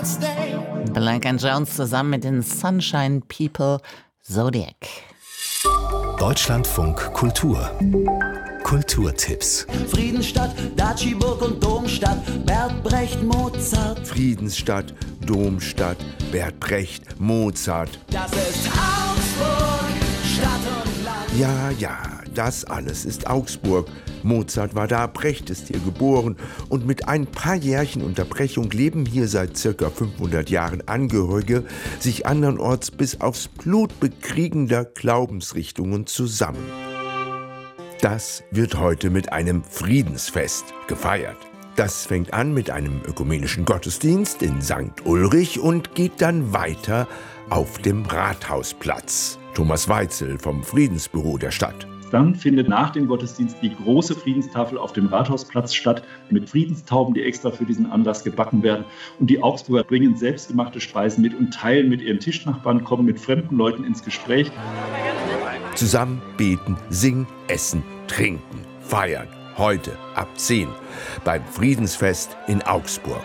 Day. Blank & Jones zusammen mit den Sunshine People, Zodiac. Deutschlandfunk Kultur. Kulturtipps. Friedensstadt, Datschiburg und Domstadt, Bert Brecht, Mozart. Friedensstadt, Domstadt, Bert Brecht, Mozart. Das ist Augsburg, Stadt und Land. Ja, das alles ist Augsburg. Mozart war da, Brecht ist hier geboren und mit ein paar Jährchen Unterbrechung leben hier seit ca. 500 Jahren Angehörige sich andernorts bis aufs Blut bekriegender Glaubensrichtungen zusammen. Das wird heute mit einem Friedensfest gefeiert. Das fängt an mit einem ökumenischen Gottesdienst in St. Ulrich und geht dann weiter auf dem Rathausplatz. Thomas Weitzel vom Friedensbüro der Stadt. Dann findet nach dem Gottesdienst die große Friedenstafel auf dem Rathausplatz statt, mit Friedenstauben, die extra für diesen Anlass gebacken werden. Und die Augsburger bringen selbstgemachte Speisen mit und teilen mit ihren Tischnachbarn, kommen mit fremden Leuten ins Gespräch. Zusammen beten, singen, essen, trinken, feiern. Heute ab 10 beim Friedensfest in Augsburg.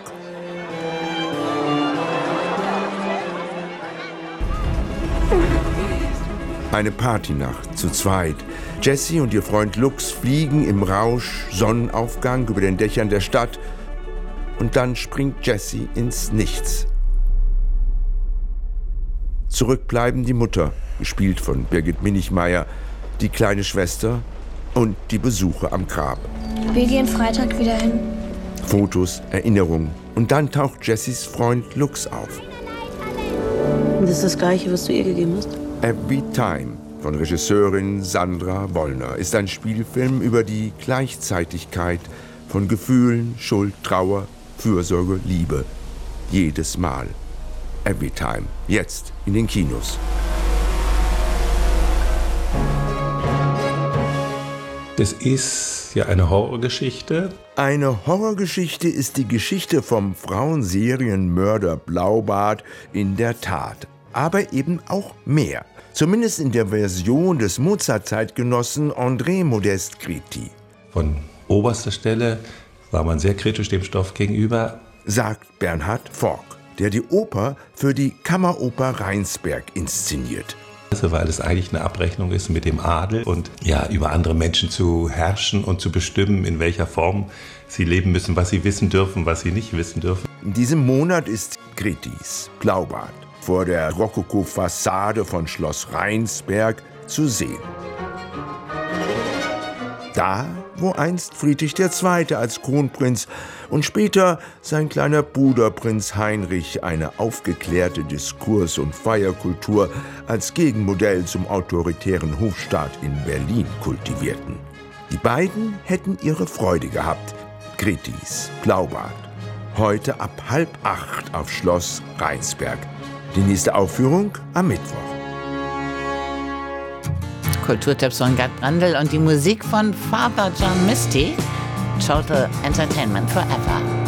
Eine Partynacht zu zweit. Jessie und ihr Freund Lux fliegen im Rausch Sonnenaufgang über den Dächern der Stadt. Und dann springt Jessie ins Nichts. Zurück bleiben die Mutter, gespielt von Birgit Minichmeier, die kleine Schwester und die Besuche am Grab. Wir gehen Freitag wieder hin. Fotos, Erinnerungen. Und dann taucht Jessies Freund Lux auf. Das ist das Gleiche, was du ihr gegeben hast? Every Time von Regisseurin Sandra Wollner ist ein Spielfilm über die Gleichzeitigkeit von Gefühlen, Schuld, Trauer, Fürsorge, Liebe. Jedes Mal. Every Time. Jetzt in den Kinos. Das ist ja eine Horrorgeschichte. Eine Horrorgeschichte ist die Geschichte vom Frauenserienmörder Blaubart in der Tat. Aber eben auch mehr. Zumindest in der Version des Mozart-Zeitgenossen André Modeste Criti. Von oberster Stelle war man sehr kritisch dem Stoff gegenüber, sagt Bernhard Fork, der die Oper für die Kammeroper Rheinsberg inszeniert. Weil es eigentlich eine Abrechnung ist mit dem Adel und ja, über andere Menschen zu herrschen und zu bestimmen, in welcher Form sie leben müssen, was sie wissen dürfen, was sie nicht wissen dürfen. In diesem Monat ist Critis Blaubart vor der Rokoko-Fassade von Schloss Rheinsberg zu sehen. Da, wo einst Friedrich II. Als Kronprinz und später sein kleiner Bruder Prinz Heinrich eine aufgeklärte Diskurs- und Feierkultur als Gegenmodell zum autoritären Hofstaat in Berlin kultivierten. Die beiden hätten ihre Freude gehabt. Critis Blaubart. Heute ab 7:30 auf Schloss Rheinsberg. Die nächste Aufführung am Mittwoch. Kulturtipps von Gerd Brandl und die Musik von Father John Misty. Total Entertainment Forever.